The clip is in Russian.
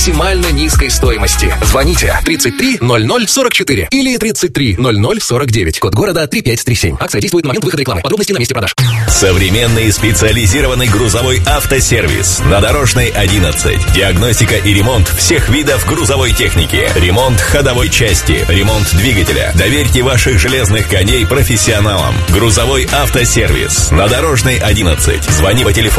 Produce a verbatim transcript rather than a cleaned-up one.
максимально низкой стоимости. Звоните тридцать три ноль ноль сорок четыре или тридцать три ноль ноль сорок девять. Код города три пять три семь. Акция действует на момент выхода рекламы. Подробности на месте продаж. Современный специализированный грузовой автосервис на Дорожной одиннадцать. Диагностика и ремонт всех видов грузовой техники. Ремонт ходовой части, ремонт двигателя. Доверьте ваших железных коней профессионалам. Грузовой автосервис на Дорожной одиннадцать. Звони по телефону